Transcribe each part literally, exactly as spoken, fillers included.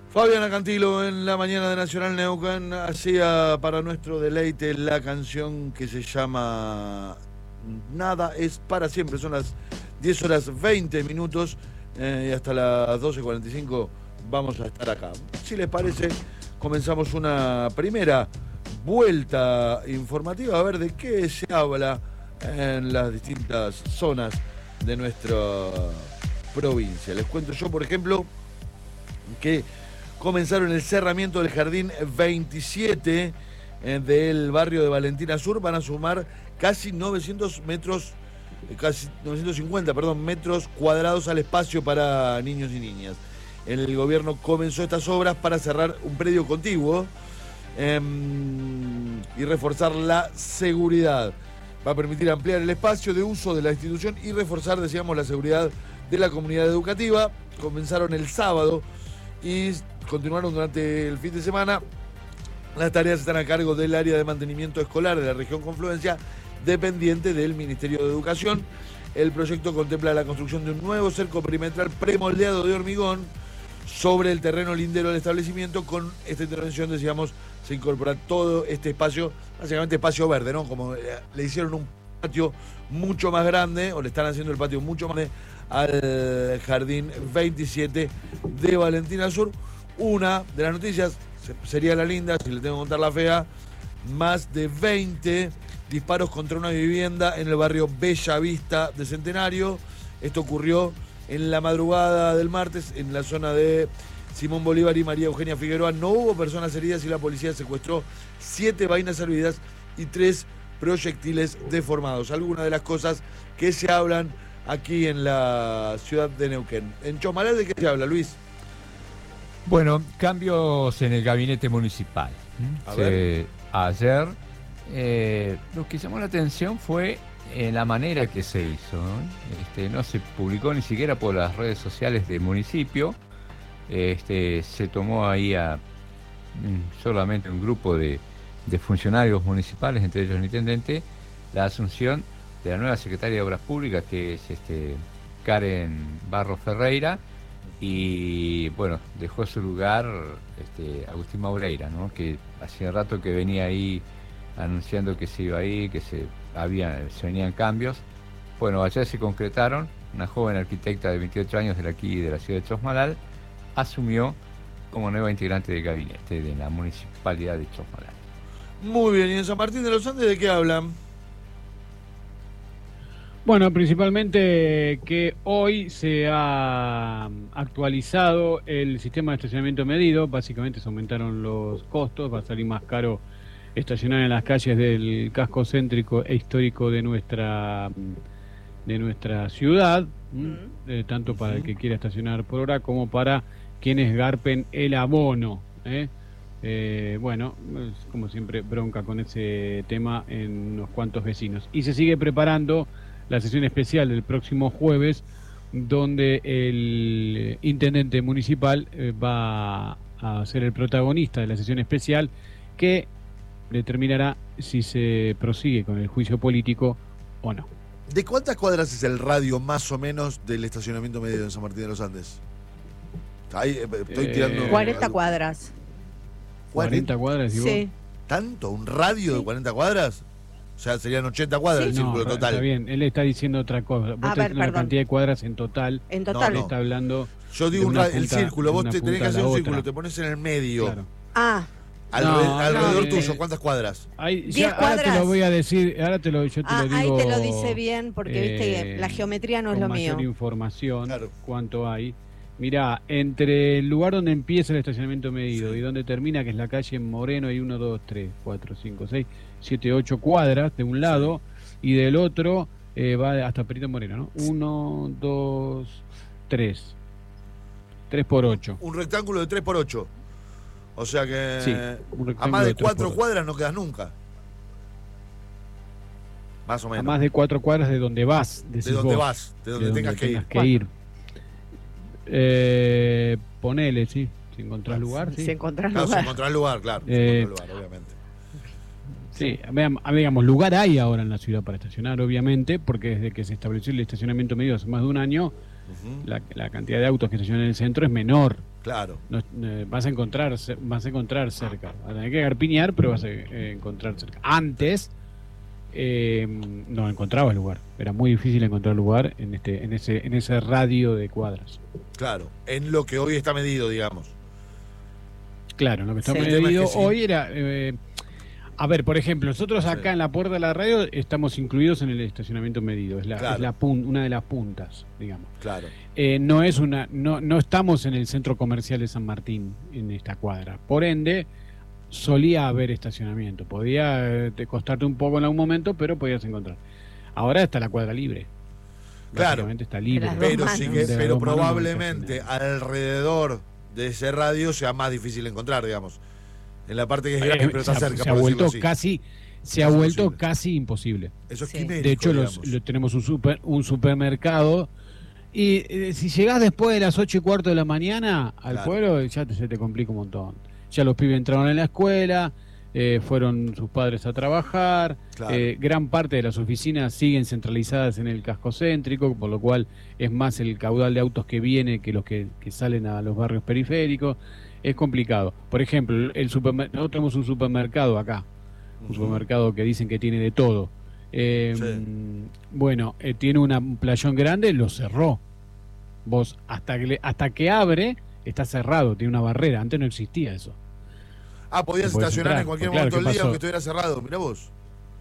Fabiana Cantilo en la mañana de Nacional Neuquén hacía para nuestro deleite la canción que se llama Nada es para siempre. Son las diez horas veinte minutos eh, y hasta las doce cuarenta y cinco vamos a estar acá. Si les parece, comenzamos una primera vuelta informativa a ver de qué se habla en las distintas zonas de nuestra provincia. Les cuento yo, por ejemplo, que comenzaron el cerramiento del Jardín veintisiete eh, del barrio de Valentina Sur. Van a sumar casi novecientos metros, eh, casi novecientos cincuenta, perdón, metros cuadrados al espacio para niños y niñas. El gobierno comenzó estas obras para cerrar un predio contiguo eh, y reforzar la seguridad. Va a permitir ampliar el espacio de uso de la institución y reforzar, decíamos, la seguridad de la comunidad educativa. Comenzaron el sábado y continuaron durante el fin de semana. Las tareas están a cargo del área de mantenimiento escolar de la región Confluencia, dependiente del Ministerio de Educación. El proyecto contempla la construcción de un nuevo cerco perimetral premoldeado de hormigón sobre el terreno lindero del establecimiento. Con esta intervención, decíamos, se incorpora todo este espacio, básicamente espacio verde, ¿no? Como le hicieron un patio mucho más grande, o le están haciendo el patio mucho más grande al Jardín veintisiete de Valentina Sur. Una de las noticias sería la linda, si le tengo que contar la fea: más de veinte disparos contra una vivienda en el barrio Bella Vista de Centenario. Esto ocurrió en la madrugada del martes en la zona de Simón Bolívar y María Eugenia Figueroa. No hubo personas heridas y la policía secuestró siete vainas servidas y tres proyectiles deformados. Algunas de las cosas que se hablan aquí en la ciudad de Neuquén. En Chomalal, ¿de qué se habla, Luis? Bueno, cambios en el gabinete municipal. A Se, ver. Ayer eh, lo que llamó la atención fue eh, la manera que se hizo, ¿no? Este, no se publicó ni siquiera por las redes sociales del municipio. Este, se tomó ahí a mm, solamente un grupo de, de funcionarios municipales, entre ellos el intendente, la asunción de la nueva secretaria de Obras Públicas, que es este, Karen Barro Ferreira, y bueno, dejó su lugar este, Agustín Maureira, ¿no? Que hacía rato que venía ahí anunciando que se iba ahí, que se, había, se venían cambios. Bueno, ayer se concretaron. Una joven arquitecta de veintiocho años de aquí, de la ciudad de Chosmalal, asumió como nueva integrante del gabinete de la municipalidad de Chosmalal. Muy bien, ¿y en San Martín de los Andes de qué hablan? Bueno, principalmente que hoy se ha actualizado el sistema de estacionamiento medido. Básicamente se aumentaron los costos, va a salir más caro estacionar en las calles del casco céntrico e histórico de nuestra de nuestra ciudad, ¿m? Eh, tanto para el que quiera estacionar por hora como para quienes garpen el abono, ¿eh? Eh, bueno, como siempre, bronca con ese tema en unos cuantos vecinos. Y se sigue preparando la sesión especial del próximo jueves, donde el intendente municipal eh, va a ser el protagonista de la sesión especial, que determinará si se prosigue con el juicio político o no. ¿De cuántas cuadras es el radio más o menos del estacionamiento medido en San Martín de los Andes? Ahí, eh, estoy Eh, tirando... cuarenta cuadras. ¿cuarenta cuadras? Digo. Sí. ¿Tanto? ¿Un radio Sí. de cuarenta cuadras? O sea, serían ochenta cuadras el No, círculo está total. bien, él está diciendo otra cosa. Vos A estás ver, diciendo la perdón. cantidad de cuadras en total. En No, total. no. Él está hablando. Yo digo de un una ra- el punta- círculo, de vos una te tenés que punta a hacer la un otra. círculo, te pones en el medio. Claro. Ah, Alre- No, alrededor no, tuyo, eh, ¿cuántas cuadras? Ahí, diez ya, ahora te cuadras. lo voy a decir, ahora te lo, yo te ah lo ahí digo. te lo dice bien, porque viste que eh, la geometría no es con lo mayor mío. información, Claro. cuánto hay. Mirá, entre el lugar donde empieza el estacionamiento medido Sí. y donde termina, que es la calle Moreno, hay uno, dos, tres, cuatro, cinco, seis, siete, ocho cuadras de un lado, y del otro eh, va hasta Perito Moreno, ¿no? Uno, dos, tres. Tres por ocho. Un rectángulo de tres por ocho. O sea que Sí, un a rectángulo más de de tres cuatro por ocho. cuadras no quedas nunca. Más o A menos. más de cuatro cuadras de donde vas. de decís donde vos. vas, de donde tengas que ir. que ir. Eh, ponele, sí. Si encontrás lugar, sí. Si encontrás Claro, si lugar. encontrás lugar, claro. si Eh, encontrás lugar, obviamente. Sí, veam- digamos, lugar hay ahora en la ciudad para estacionar, obviamente, porque desde que se estableció el estacionamiento medio hace más de un año, Ujú. la, la cantidad de autos que estacionan en el centro es menor. Claro. No, eh, vas a encontrar ce- vas a encontrar cerca. Vas a tener que garpiñar, pero vas a eh, encontrar cerca. Antes eh, no encontraba lugar. Era muy difícil encontrar lugar en este en ese en ese radio de cuadras. Claro, en lo que hoy está medido, digamos. Claro, lo que está Sí. El tema es medido que sí. hoy era eh, a ver, por ejemplo, nosotros acá Sí. en la puerta de la radio estamos incluidos en el estacionamiento medido. Es la, Claro. es la pun- una de las puntas, digamos. Claro. Eh, no es una, no, no estamos en el centro comercial de San Martín en esta cuadra. Por ende, solía haber estacionamiento. Podía eh, te costarte un poco en algún momento, pero podías encontrar. Ahora está la cuadra libre. Claro. Básicamente está libre. Las dos Pero manos. sí De que, las pero dos manos no probablemente estacionar. alrededor de ese radio sea más difícil encontrar, digamos. En la parte que es Eh, gratis, pero está se ha- cerca, se ha por vuelto decirlo así. casi, se ha Casi vuelto imposible. casi imposible. Eso es Sí. quimérico, De hecho, los, digamos. lo- tenemos un super, un supermercado. Y eh, si llegás después de las ocho y cuarto de la mañana al Claro. pueblo, ya te, se te complica un montón. Ya los pibes entraron en la escuela, eh, fueron sus padres a trabajar, Claro. eh, gran parte de las oficinas siguen centralizadas en el casco céntrico, por lo cual es más el caudal de autos que viene que los que, que salen a los barrios periféricos. Es complicado. Por ejemplo, el supermer- nosotros tenemos un supermercado acá, un Ujú. supermercado que dicen que tiene de todo. Eh, Sí. Bueno, eh, tiene una, un playón grande, lo cerró. Vos, hasta que, le- hasta que abre, está cerrado, tiene una barrera. Antes no existía eso. Ah, podías No podés estacionar entrar, en cualquier porque, claro, momento del ¿qué día pasó? aunque estuviera cerrado. Mirá vos.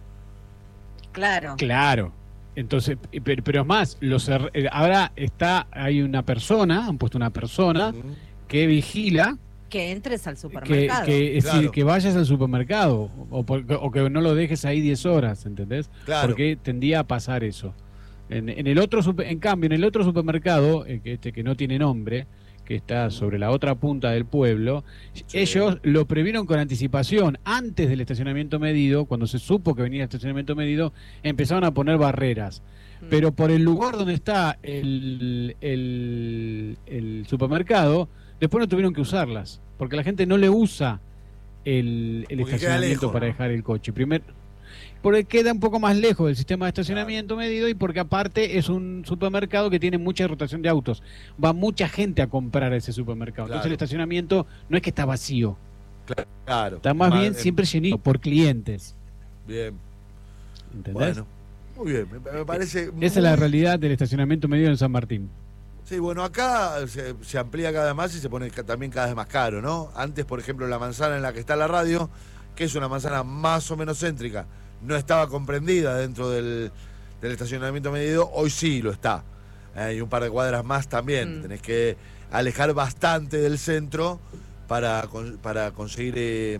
Claro. Claro. Entonces, eh, pero, pero es más, lo cer- eh, ahora está, hay una persona, han puesto una persona Ujú. que vigila Que entres al que, supermercado. que, es Claro. decir, que vayas al supermercado o, por- o que no lo dejes ahí diez horas, ¿entendés? Claro. Porque tendía a pasar eso. En, en el otro super- en cambio, en el otro supermercado, eh, que este que no tiene nombre, que está sobre la otra punta del pueblo, Sí. ellos lo previeron con anticipación. Antes del estacionamiento medido, cuando se supo que venía el estacionamiento medido, empezaron a poner barreras. Mm. Pero por el lugar donde está el, el, el supermercado, después no tuvieron que usarlas, porque la gente no le usa el, el Porque queda estacionamiento lejos, para ¿no? dejar el coche. Primer, porque queda un poco más lejos del sistema de estacionamiento medido y porque aparte es un supermercado que tiene mucha rotación de autos. Va mucha gente a comprar a ese supermercado. Claro. Entonces el estacionamiento no es que está vacío, Claro. está más bien en- siempre llenito por clientes. Bien. ¿Entendés? Bueno. Muy bien. Me, me parece. Esa es la muy- realidad del estacionamiento medido en San Martín. Sí, bueno, acá se, se amplía cada vez más y se pone ca- también cada vez más caro, ¿no? Antes, por ejemplo, la manzana en la que está la radio, que es una manzana más o menos céntrica, no estaba comprendida dentro del, del estacionamiento medido, hoy sí lo está. Eh, y un par de cuadras más también. Mm. Tenés que alejar bastante del centro para, con- para conseguir eh,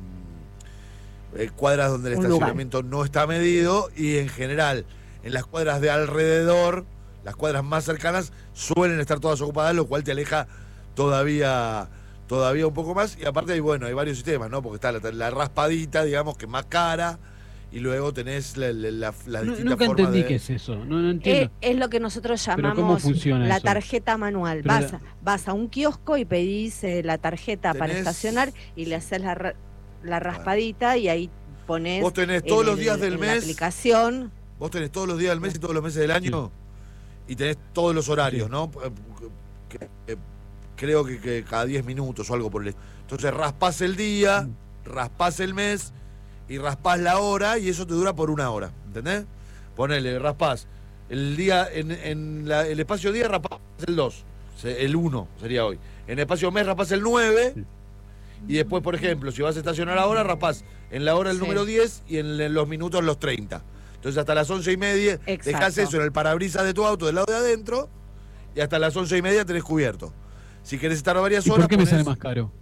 mm, eh, cuadras donde el Un lugar. estacionamiento no está medido y en general en las cuadras de alrededor, las cuadras más cercanas suelen estar todas ocupadas, lo cual te aleja todavía todavía un poco más. Y aparte hay, bueno, hay varios sistemas, ¿no? Porque está la, la raspadita, digamos, que es más cara, y luego tenés la, la, la- las Nu- distintas Nunca formas entendí de... qué es eso. No, no Eh, entiendo. es lo que nosotros Pero ¿cómo llamamos funciona la eso? tarjeta manual. Pero Vas, la- a, vas a un kiosco y pedís eh, la tarjeta para Tenés- estacionar y le haces la, ra- la raspadita y ahí pones Vos tenés en todos los el- días del en la mes, aplicación. vos tenés todos los días del mes y todos los meses del año, y tenés todos los horarios, Sí. ¿no? Que- que- creo que, que cada diez minutos o algo por el estilo. Entonces raspás el día, raspás el mes y raspás la hora y eso te dura por una hora, ¿entendés? Ponele, raspás el día, en, en la- el espacio día raspás el dos, el uno sería hoy. En el espacio mes raspás el nueve y después, por ejemplo, si vas a estacionar ahora, raspás en la hora el Sí. número diez y en, en los minutos los treinta. Entonces hasta las once y media Exacto. dejás eso en el parabrisas de tu auto del lado de adentro y hasta las once y media tenés cubierto. Si querés estar varias ¿Y horas, por qué me ponés- sale más caro?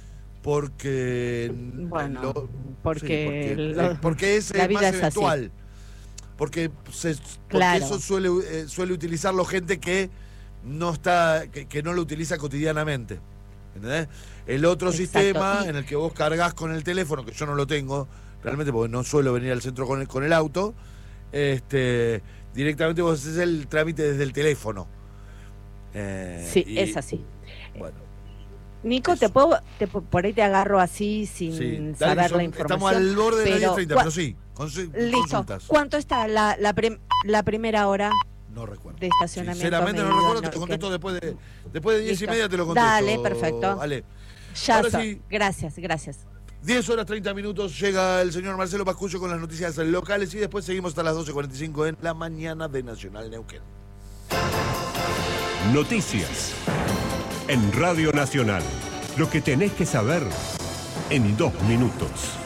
porque Bueno, lo- porque sí, porque, lo- eh, porque es la eh, vida más es así. eventual. Porque, se, porque Claro. eso suele, eh, suele utilizarlo gente que no está, que, que no lo utiliza cotidianamente. ¿Entendés? El otro Exacto. sistema Y- en el que vos cargas con el teléfono, que yo no lo tengo, realmente porque no suelo venir al centro con el, con el auto, este, directamente vos haces el trámite desde el teléfono. Eh, Sí, y, es así. Bueno, Nico, eso. te puedo, te, pu- por ahí te agarro así sin sí. Dale, saber que son- la información. estamos al borde de la pero diez treinta, cua- pero sí, consu- Listo. consultas. ¿Cuánto está la, la, prim- la primera hora? No recuerdo. de estacionamiento Sinceramente no medido recuerdo, en te lo contesto Neuquén. después de, después de diez y Listo. media te lo contesto. Dale, perfecto. Ale. Ya Ahora so- sí. Gracias, gracias. diez horas treinta minutos, llega el señor Marcelo Pascucho con las noticias locales y después seguimos hasta las doce cuarenta y cinco en la mañana de Nacional Neuquén. Noticias en Radio Nacional. Lo que tenés que saber en dos minutos.